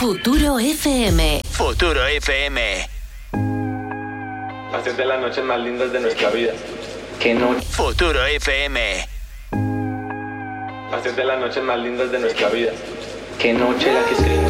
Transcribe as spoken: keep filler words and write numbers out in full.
Futuro F M. Futuro F M. Hacer de las noches más lindas de nuestra vida. ¿Qué noche? Futuro F M. Hacer de las noches más lindas de nuestra vida. ¿Qué noche la que escribimos?